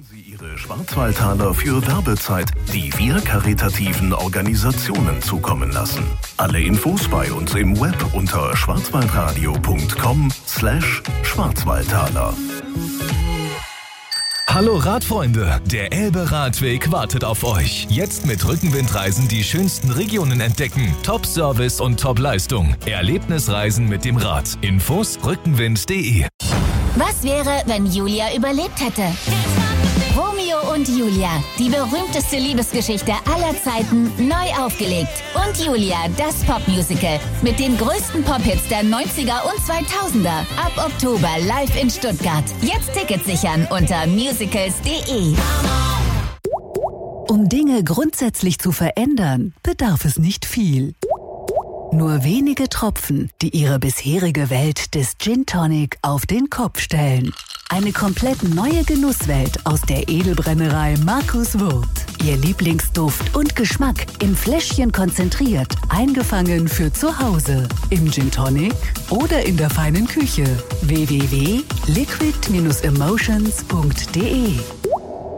Sie Ihre Schwarzwaldtaler für Werbezeit, die wir karitativen Organisationen zukommen lassen. Alle Infos bei uns im Web unter schwarzwaldradio.com/Schwarzwaldtaler. Hallo Radfreunde, der Elbe-Radweg wartet auf euch. Jetzt mit Rückenwindreisen die schönsten Regionen entdecken. Top-Service und Top-Leistung. Erlebnisreisen mit dem Rad. Infos rückenwind.de. Was wäre, wenn Julia überlebt hätte? Romeo und Julia, die berühmteste Liebesgeschichte aller Zeiten, neu aufgelegt. Und Julia, das Popmusical mit den größten Pop-Hits der 90er und 2000er. Ab Oktober live in Stuttgart. Jetzt Tickets sichern unter musicals.de. Um Dinge grundsätzlich zu verändern, bedarf es nicht viel. Nur wenige Tropfen, die ihre bisherige Welt des Gin Tonic auf den Kopf stellen. Eine komplett neue Genusswelt aus der Edelbrennerei Markus Wurth. Ihr Lieblingsduft und Geschmack im Fläschchen konzentriert, eingefangen für zu Hause. Im Gin Tonic oder in der feinen Küche. www.liquid-emotions.de